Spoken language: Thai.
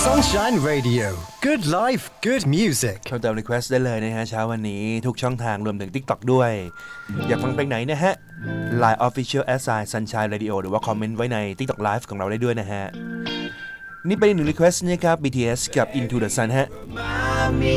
Sunshine Radio Good Life Good Music เข้าเติม request ได้เลยนะฮะเช้าวันนี้ทุกช่องทางรวมถึง TikTok ด้วยอยากฟังเพลงไหนนะฮะ Line Official @Sunshine Radio หรือว่าคอมเมนต์ไว้ใน TikTok Live ของเราได้ด้วยนะฮะนี่เป็น1 request นะครับ BTS กับ Into the Sun ฮะ